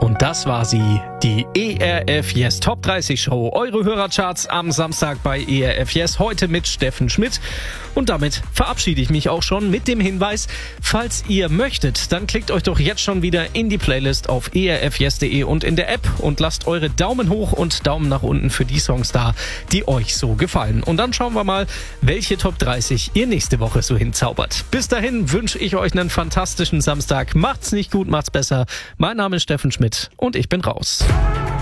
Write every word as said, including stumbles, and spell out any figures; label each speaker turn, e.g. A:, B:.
A: Und das war sie, die E R F Yes Top dreißig Show. Eure Hörercharts am Samstag bei E R F Yes, heute mit Steffen Schmidt. Und damit verabschiede ich mich auch schon mit dem Hinweis, falls ihr möchtet, dann klickt euch doch jetzt schon wieder in die Playlist auf e r f yes punkt de und in der App und lasst eure Daumen hoch und Daumen nach unten für die Songs da, die euch so gefallen. Und dann schauen wir mal, welche Top dreißig ihr nächste Woche so hinzaubert. Bis dahin wünsche ich euch einen fantastischen Samstag. Macht's nicht gut, macht's besser. Mein Name ist Steffen Schmidt und ich bin raus.